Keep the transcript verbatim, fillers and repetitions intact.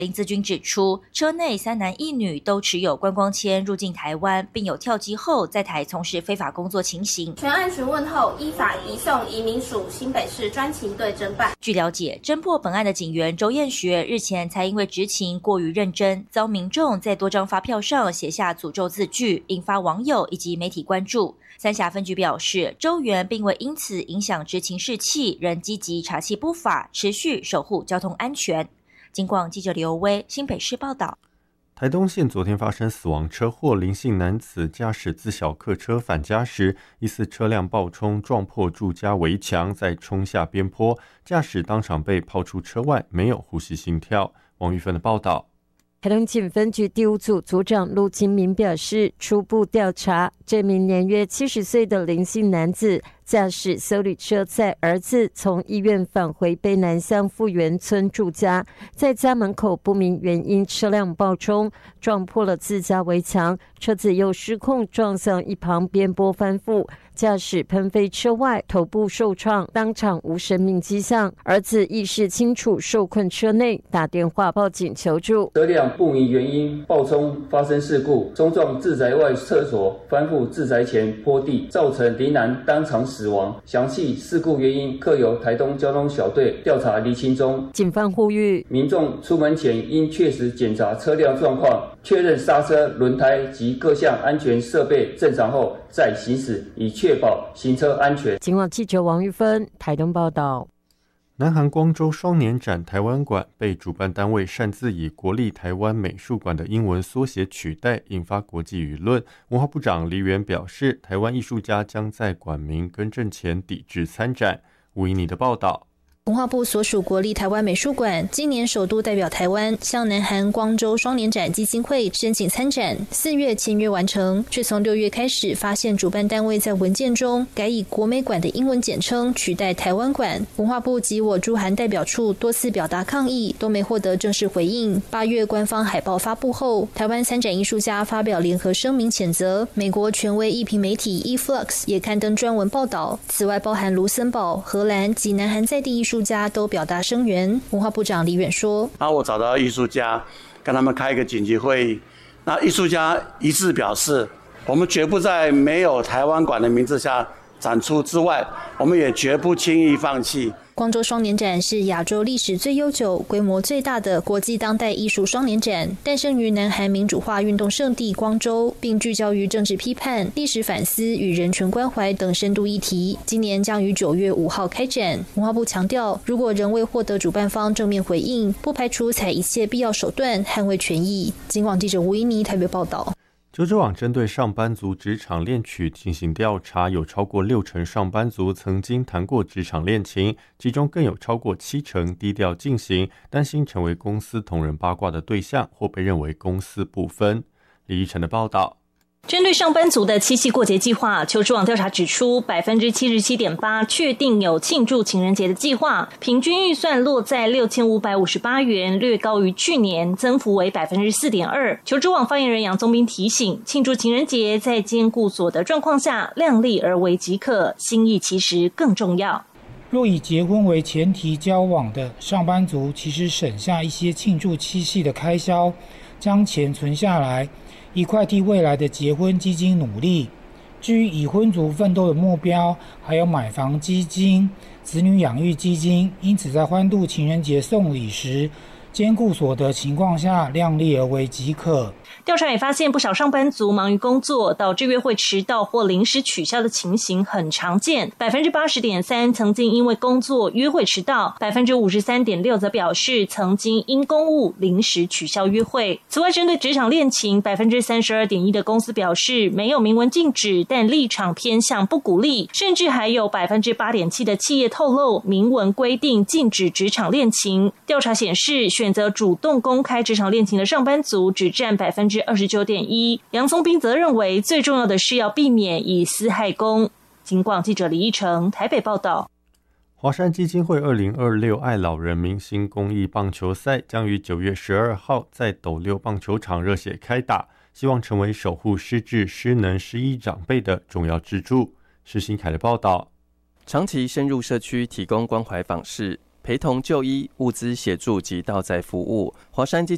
林资军指出，车内三男一女都持有观光签入境台湾，并有跳机后在台从事非法工作情形。 全案询问后，依法移送移民署新北市专勤队侦办。 据了解，侦破本案的警员周彦学日前才因为执勤过于认真，遭民众在多张发票上写下诅咒字句，引发网友以及媒体关注。三峡分局表示，周员并未因此影响执勤士气，仍积极查缉不法，持续守护交通安全。警广记者刘威新北市报道。 台东县昨天发生死亡车祸，林姓男子驾驶自小客车返家时，疑似车辆爆冲撞破住家围墙，再冲下边坡，驾驶当场被抛出车外，没有呼吸心跳。王玉芬的报道。 台东警分局第五组组长陆金明表示，初步调查，这名年约七十岁的林姓男子驾驶休旅车载儿子从医院返回卑南乡富源村住家，在家门口不明原因车辆爆冲，撞破了自家围墙，车子又失控撞向一旁边坡翻覆，驾驶喷飞车外，头部受创，当场无生命迹象。儿子意识清楚，受困车内，打电话报警求助。 车辆不明原因爆冲发生事故，冲撞自宅外厕所，翻覆自宅前坡地，造成林男当场死亡。详细事故原因，刻由台东交通小队调查厘清中。 警方呼吁民众出门前应确实检查车辆状况，确认刹车、轮胎及各项安全设备正常后再行驶，以确保行车安全。 警广记者王玉芬台东报道。 南韩光州双年展台湾馆被主办单位擅自以国立台湾美术馆的英文缩写取代，引发国际舆论。文化部长黎元表示，台湾艺术家将在馆名更正前抵制参展。吴怡妮的报道。 文化部所属国立台湾美术馆今年首度代表台湾向南韩光州双年展基金会申请参展，四月签约完成，却从六月开始发现主办单位在文件中改以国美馆的英文简称取代台湾馆。文化部及我驻韩代表处多次表达抗议，都没获得正式回应。八月官方海报发布后，台湾参展艺术家发表联合声明谴责，美国权威艺评媒体 E-Flux 也刊登专文报道。此外，包含卢森堡、荷兰及南韩在地艺术艺术家都表达声援。文化部长李远说：“ 那我找到艺术家，跟他们开一个紧急会议。那艺术家一致表示，我们绝不在没有台湾馆的名字下展出之外，我们也绝不轻易放弃。” 光州双年展是亚洲历史最悠久、规模最大的国际当代艺术双年展，诞生于南韩民主化运动圣地光州，并聚焦于政治批判、历史反思与人权关怀等深度议题。今年将于九月五号开展。文化部强调，如果仍未获得主办方正面回应，不排除采一切必要手段捍卫权益。警广记者吴怡妮台北报道。 求职网针对上班族职场恋曲进行调查，有超过六成上班族曾经谈过职场恋情，其中更有超过七成低调进行，担心成为公司同仁八卦的对象，或被认为公私不分。李依晨的报道。 针对上班族的七夕过节计划，求职网调查指出， 百分之七十七点八 确定有庆祝情人节的计划，平均预算落在六千五百五十八元，略高于去年，增幅为 百分之四点二。 求职网发言人杨宗斌提醒，庆祝情人节在兼顾所得状况下，量力而为即可，心意其实更重要。 若以结婚为前提交往的上班族，其实省下一些庆祝七夕的开销，将钱存下来，一块替未来的结婚基金努力。至于已婚族奋斗的目标，还有买房基金、子女养育基金，因此在欢度情人节送礼时，兼顾所得情况下，量力而为即可。 调查也发现，不少上班族忙于工作，导致约会迟到或临时取消的情形很常见。百分之八十点三曾经因为工作约会迟到，百分之五十三点六则表示曾经因公务临时取消约会。此外，针对职场恋情，百分之三十二点一的公司表示没有明文禁止，但立场偏向不鼓励，甚至还有百分之八点七的企业透露明文规定禁止职场恋情。调查显示，选择主动公开职场恋情的上班族只占百分之二十九点一。杨宗斌则认为，最重要的是要避免以私害公。警广记者李义成台北报道。 华山基金会二零二六爱老人明星公益棒球赛将于九月十二号在斗六棒球场热血开打，希望成为守护失智、失能、失医长辈的重要支柱。施新凯的报道。 长期深入社区提供关怀访视、陪同就医、物资协助及到宅服务，华山基